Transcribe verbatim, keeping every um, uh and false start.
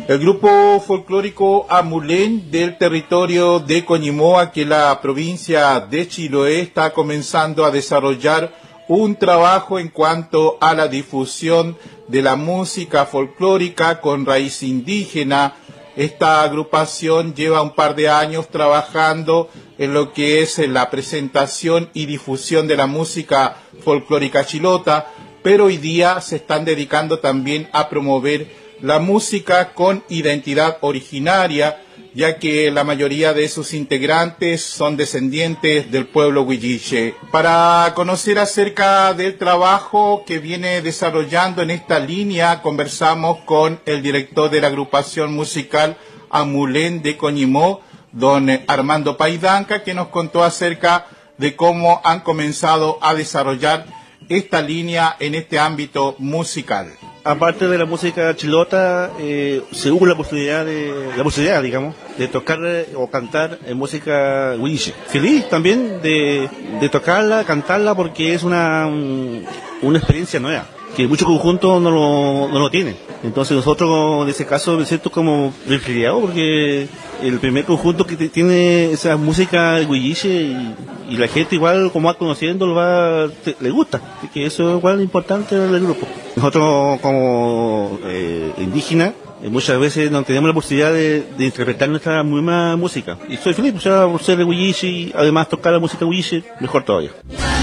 El grupo folclórico Amulén del territorio de Coñimoa, que la provincia de Chiloé, está comenzando a desarrollar un trabajo en cuanto a la difusión de la música folclórica con raíz indígena. Esta agrupación lleva un par de años trabajando en lo que es la presentación y difusión de la música folclórica chilota, pero hoy día se están dedicando también a promover la música con identidad originaria, ya que la mayoría de sus integrantes son descendientes del pueblo huilliche. Para conocer acerca del trabajo que viene desarrollando en esta línea, conversamos con el director de la agrupación musical Amulén de Coñimó, don Armando Paidanca, que nos contó acerca de cómo han comenzado a desarrollar esta línea en este ámbito musical. Aparte de la música chilota, eh, se hubo la posibilidad, de, la posibilidad, digamos, de tocar eh, o cantar en música huilliche. Feliz también de, de tocarla, cantarla, porque es una, una experiencia nueva, que muchos conjuntos no lo, no lo tienen. Entonces nosotros, en ese caso, me siento como privilegiado, porque el primer conjunto que tiene esa música huilliche y, y la gente igual, como va conociendo, lo va, te, le gusta, que eso es igual importante del grupo. Nosotros como eh, indígenas, eh, muchas veces no tenemos la posibilidad de, de interpretar nuestra misma música. Y soy feliz, o sea, por ser huilliche y además tocar la música huilliche, mejor todavía.